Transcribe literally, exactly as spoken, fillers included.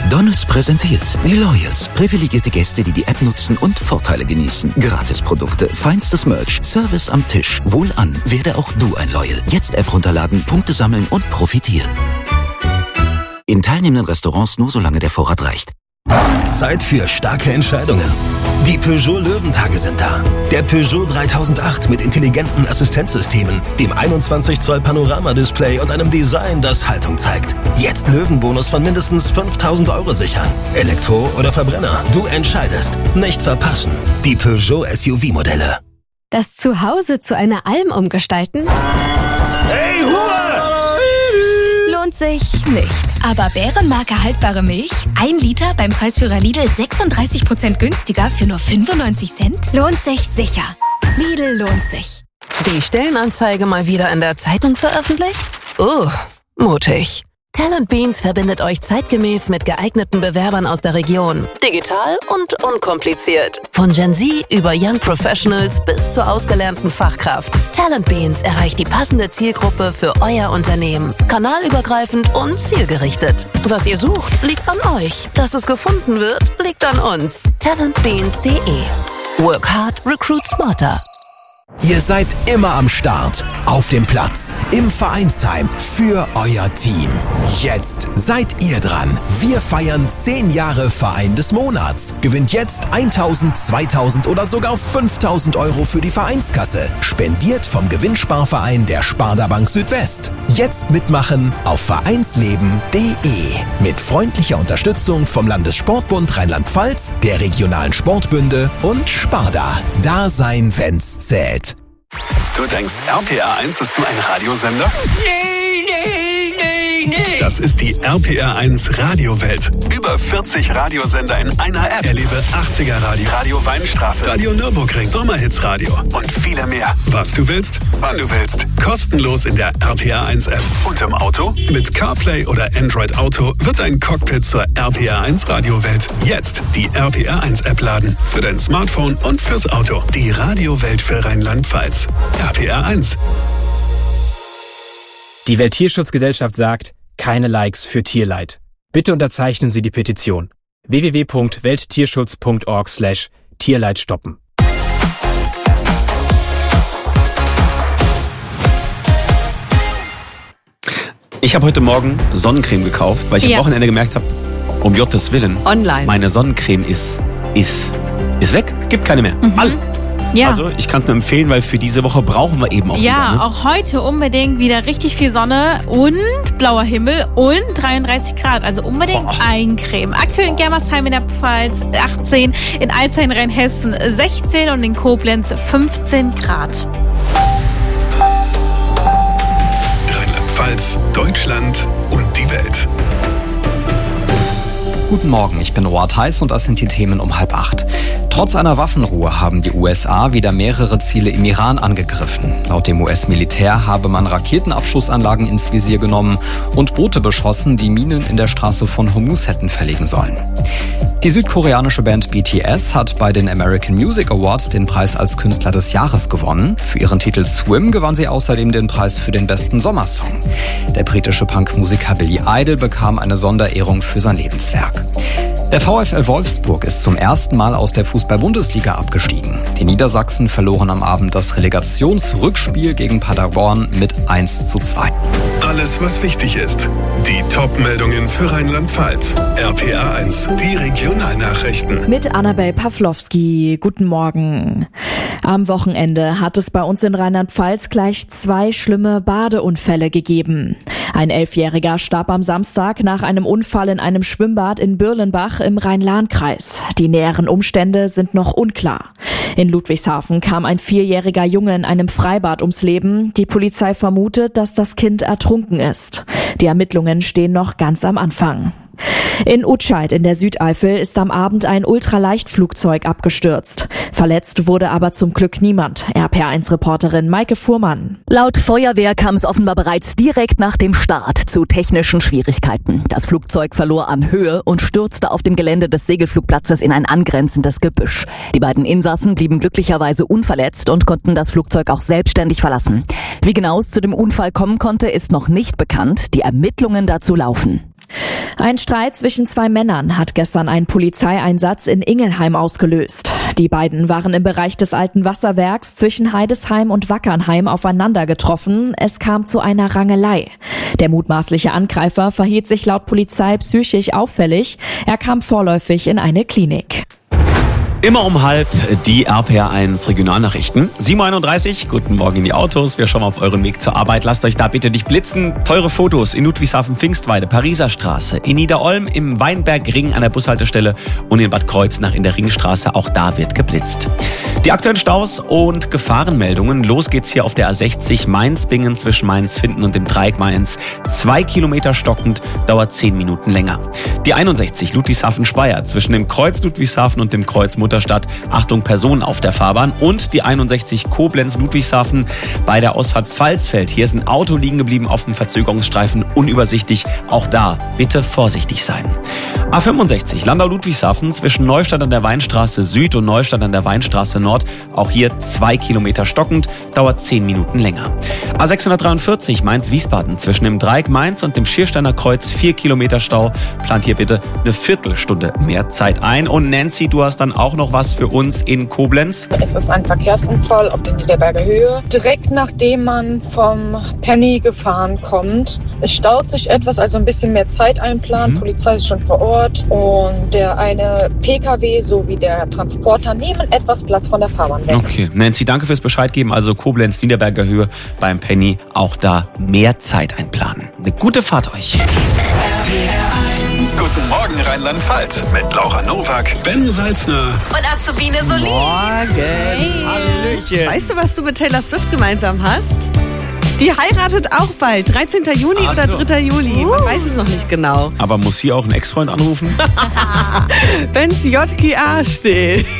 McDonald's präsentiert die Loyals. Privilegierte Gäste, die die App nutzen und Vorteile genießen. Gratisprodukte, feinstes Merch, Service am Tisch. Wohlan, werde auch du ein Loyal. Jetzt App runterladen, Punkte sammeln und profitieren. In teilnehmenden Restaurants nur solange der Vorrat reicht. Zeit für starke Entscheidungen. Die Peugeot Löwentage sind da. Der Peugeot dreitausendacht mit intelligenten Assistenzsystemen, dem einundzwanzig Zoll Panoramadisplay und einem Design, das Haltung zeigt. Jetzt Löwenbonus von mindestens fünftausend Euro sichern. Elektro oder Verbrenner, du entscheidest. Nicht verpassen. Die Peugeot S U V-Modelle. Das Zuhause zu einer Alm umgestalten? Hey, Ruhe! Lohnt sich nicht. Aber Bärenmarke haltbare Milch? Ein Liter beim Preisführer Lidl sechsunddreißig Prozent günstiger für nur fünfundneunzig Cent? Lohnt sich sicher. Lidl lohnt sich. Die Stellenanzeige mal wieder in der Zeitung veröffentlicht? Uh, mutig. Talent Beans verbindet euch zeitgemäß mit geeigneten Bewerbern aus der Region. Digital und unkompliziert. Von Gen Z über Young Professionals bis zur ausgelernten Fachkraft. Talent Beans erreicht die passende Zielgruppe für euer Unternehmen. Kanalübergreifend und zielgerichtet. Was ihr sucht, liegt an euch. Dass es gefunden wird, liegt an uns. talentbeans punkt de. Work hard, recruit smarter. Ihr seid immer am Start, auf dem Platz, im Vereinsheim, für euer Team. Jetzt seid ihr dran. Wir feiern zehn Jahre Verein des Monats. Gewinnt jetzt tausend, zweitausend oder sogar fünftausend Euro für die Vereinskasse. Spendiert vom Gewinnsparverein der Sparda Bank Südwest. Jetzt mitmachen auf vereinsleben punkt de. Mit freundlicher Unterstützung vom Landessportbund Rheinland-Pfalz, der regionalen Sportbünde und Sparda. Da sein, wenn's zählt. Du denkst, R P R eins ist nur ein Radiosender? Nee, nee, nee, nee. Das ist die R P R eins Radiowelt. Über vierzig Radiosender in einer App. Erlebe achtziger Radio, Radio Weinstraße, Radio Nürburgring, Sommerhits Radio und viele mehr. Was du willst, wann du willst. Kostenlos in der R P R eins App. Und im Auto? Mit CarPlay oder Android Auto wird ein Cockpit zur R P R eins Radiowelt. Jetzt die R P R eins App laden. Für dein Smartphone und fürs Auto. Die Radiowelt für Rheinland-Pfalz. R P R eins. Die Welttierschutzgesellschaft sagt, keine Likes für Tierleid. Bitte unterzeichnen Sie die Petition. w w w punkt welttierschutz punkt org slash Tierleid stoppen. Ich habe heute Morgen Sonnencreme gekauft, weil ich Ja. am Wochenende gemerkt habe, um Gottes Willen, Online. meine Sonnencreme ist, ist, ist weg, gibt keine mehr. Mhm. All. Ja. Also ich kann es nur empfehlen, weil für diese Woche brauchen wir eben auch Ja, wieder. Ne? auch heute unbedingt wieder richtig viel Sonne und blauer Himmel und dreiunddreißig Grad. Also unbedingt Boah. eincremen. Aktuell in Germersheim in der Pfalz achtzehn, in Alzey, Rheinhessen sechzehn und in Koblenz fünfzehn Grad. Rheinland-Pfalz, Deutschland und die Welt. Guten Morgen, ich bin Roa Theis und das sind die Themen um halb acht. Trotz einer Waffenruhe haben die U S A wieder mehrere Ziele im Iran angegriffen. Laut dem U S-Militär habe man Raketenabschussanlagen ins Visier genommen und Boote beschossen, die Minen in der Straße von Hormuz hätten verlegen sollen. Die südkoreanische Band B T S hat bei den American Music Awards den Preis als Künstler des Jahres gewonnen. Für ihren Titel Swim gewann sie außerdem den Preis für den besten Sommersong. Der britische Punkmusiker Billy Idol bekam eine Sonderehrung für sein Lebenswerk. Der VfL Wolfsburg ist zum ersten Mal aus der Fußball-Bundesliga abgestiegen. Die Niedersachsen verloren am Abend das Relegationsrückspiel gegen Paderborn mit eins zu zwei. Alles, was wichtig ist. Die Top-Meldungen für Rheinland-Pfalz. R P R eins, die Regionalnachrichten. Mit Annabel Pawlowski. Guten Morgen. Am Wochenende hat es bei uns in Rheinland-Pfalz gleich zwei schlimme Badeunfälle gegeben. Ein Elfjähriger starb am Samstag nach einem Unfall in einem Schwimmbad in Birlenbach im Rhein-Lahn-Kreis. Die näheren Umstände sind noch unklar. In Ludwigshafen kam ein vierjähriger Junge in einem Freibad ums Leben. Die Polizei vermutet, dass das Kind ertrunken ist. Die Ermittlungen stehen noch ganz am Anfang. In Utscheid in der Südeifel ist am Abend ein Ultraleichtflugzeug abgestürzt. Verletzt wurde aber zum Glück niemand. R P R eins Reporterin Maike Fuhrmann. Laut Feuerwehr kam es offenbar bereits direkt nach dem Start zu technischen Schwierigkeiten. Das Flugzeug verlor an Höhe und stürzte auf dem Gelände des Segelflugplatzes in ein angrenzendes Gebüsch. Die beiden Insassen blieben glücklicherweise unverletzt und konnten das Flugzeug auch selbstständig verlassen. Wie genau es zu dem Unfall kommen konnte, ist noch nicht bekannt. Die Ermittlungen dazu laufen. Ein Streit zwischen zwei Männern hat gestern einen Polizeieinsatz in Ingelheim ausgelöst. Die beiden waren im Bereich des alten Wasserwerks zwischen Heidesheim und Wackernheim aufeinander getroffen. Es kam zu einer Rangelei. Der mutmaßliche Angreifer verhielt sich laut Polizei psychisch auffällig. Er kam vorläufig in eine Klinik. Immer um halb die R P R eins Regionalnachrichten. sieben Uhr einunddreißig, guten Morgen in die Autos. Wir schauen auf euren Weg zur Arbeit. Lasst euch da bitte nicht blitzen. Teure Fotos in Ludwigshafen-Pfingstweide, Pariser Straße, in Niederolm, im Weinbergring an der Bushaltestelle und in Bad Kreuznach in der Ringstraße. Auch da wird geblitzt. Die aktuellen Staus und Gefahrenmeldungen. Los geht's hier auf der A sechzig Mainz-Bingen zwischen Mainz-Finden und dem Dreieck Mainz. Zwei Kilometer stockend, dauert zehn Minuten länger. Die einundsechzig Ludwigshafen-Speyer zwischen dem Kreuz Ludwigshafen und dem Kreuz Mutterstadt. Achtung, Personen auf der Fahrbahn. Und die einundsechzig Koblenz-Ludwigshafen bei der Ausfahrt Pfalzfeld. Hier ist ein Auto liegen geblieben auf dem Verzögerungsstreifen, unübersichtlich. Auch da bitte vorsichtig sein. A fünfundsechzig Landau-Ludwigshafen zwischen Neustadt an der Weinstraße Süd und Neustadt an der Weinstraße Nord. Auch hier zwei Kilometer stockend, dauert zehn Minuten länger. A sechshundertdreiundvierzig Mainz-Wiesbaden zwischen dem Dreieck Mainz und dem Schiersteiner Kreuz vier Kilometer Stau. Plant hier bitte eine Viertelstunde mehr Zeit ein. Und Nancy, du hast dann auch noch was für uns in Koblenz. Es ist ein Verkehrsunfall auf der Niederberger Höhe. Direkt nachdem man vom Penny gefahren kommt. Es staut sich etwas, also ein bisschen mehr Zeit einplanen. Mhm. Polizei ist schon vor Ort und der eine P K W sowie der Transporter nehmen etwas Platz von der Fahrbahn weg. Okay, Nancy, danke fürs Bescheid geben. Also Koblenz, Niederberger Höhe beim Penny. Auch da mehr Zeit einplanen. Eine gute Fahrt euch. Guten Morgen Rheinland-Pfalz mit Laura Nowak, Ben Salzner und Azubine Solé. Morgen. Hey. Hallöchen. Weißt du, was du mit Taylor Swift gemeinsam hast? Die heiratet auch bald, dreizehnten Juni Ach oder so. dritten Juli. Man uh. weiß es noch nicht genau. Aber muss sie auch einen Ex-Freund anrufen? Wenn's J G A steht.